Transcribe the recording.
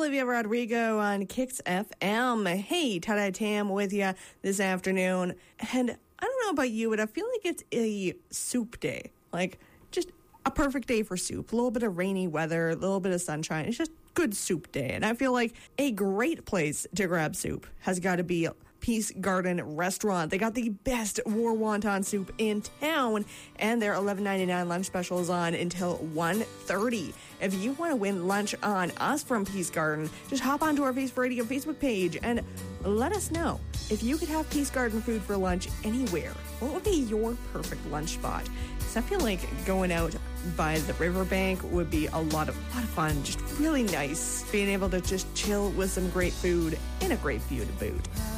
Olivia Rodrigo on Kicks FM. Hey, Tada Tam with you this afternoon. And I don't know about you, but I feel like it's a soup day. Like, just a perfect day for soup. A little bit of rainy weather, a little bit of sunshine. It's just good soup day. And I feel like a great place to grab soup has got to be Peace Garden Restaurant. They got the best war wonton soup in town, and their $11.99 lunch special is on until 1:30. If you want to win lunch on us from Peace Garden, just hop onto our Face for Radio Facebook page and let us know. If you could have Peace Garden food for lunch anywhere, what would be your perfect lunch spot? Because I feel like going out by the riverbank would be a lot of fun. Just really nice being able to just chill with some great food in a great view to boot.